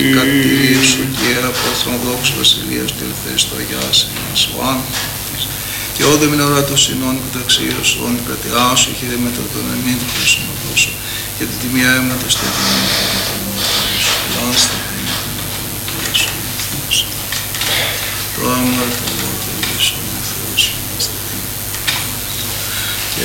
κατηρήσου και απόθρον δόξου βασιλείας και ελθές το αγιάσιμα σου άνθρωπος. Και όδε μην ώρα το συνόν καταξίωσον, κρατιάσου χειρή μετά τον εμήν προσωπώσου, και την τιμία έμνατος και την